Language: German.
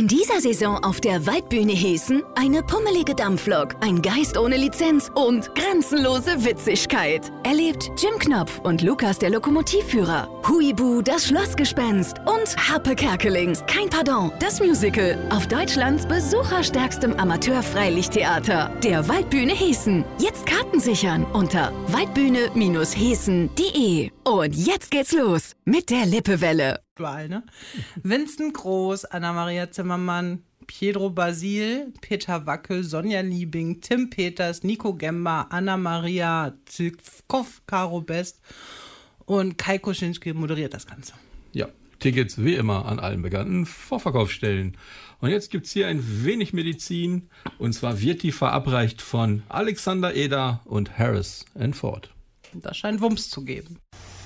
In dieser Saison auf der Waldbühne Hessen eine pummelige Dampflok, ein Geist ohne Lizenz und grenzenlose Witzigkeit. Erlebt Jim Knopf und Lukas der Lokomotivführer, Huibu das Schlossgespenst und Harpe Kerkeling, kein Pardon, das Musical auf Deutschlands besucherstärkstem Amateur-Freilichttheater, der Waldbühne Hessen. Jetzt Karten sichern unter waldbühne-hessen.de. Und jetzt geht's los mit der Lippewelle. Ne? Vincent Groß, Anna-Maria Zimmermann, Pietro Basil, Peter Wackel, Sonja Liebing, Tim Peters, Nico Gemba, Anna-Maria Zykov, Caro Best und Kai Kuschinski moderiert das Ganze. Ja, Tickets wie immer an allen bekannten Vorverkaufsstellen. Und jetzt gibt's hier ein wenig Medizin, und zwar wird die verabreicht von Alexander Eder und Harris & Ford. Das scheint Wumms zu geben.